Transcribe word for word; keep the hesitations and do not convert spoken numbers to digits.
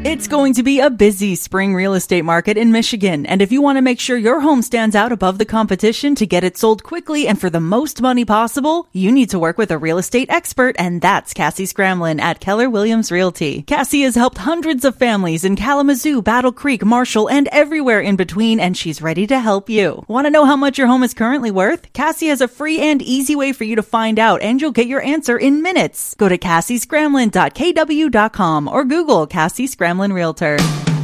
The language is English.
It's going to be a busy spring real estate market in Michigan, and if you want to make sure your home stands out above the competition to get it sold quickly and for the most money possible, you need to work with a real estate expert, and that's Cassie Scramlin at Keller Williams Realty. Cassie has helped hundreds of families in Kalamazoo, Battle Creek, Marshall, and everywhere in between, and she's ready to help you. Want to know how much your home is currently worth? Cassie has a free and easy way for you to find out, and you'll get your answer in minutes. Go to cassie scramlin dot k w dot com or Google Cassie Scramlin Realtor.